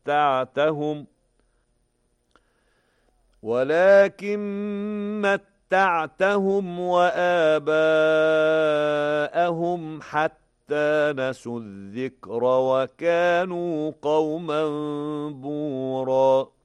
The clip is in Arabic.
متعتهم وآباءهم حتى نسوا الذكر وكانوا قوما بورا.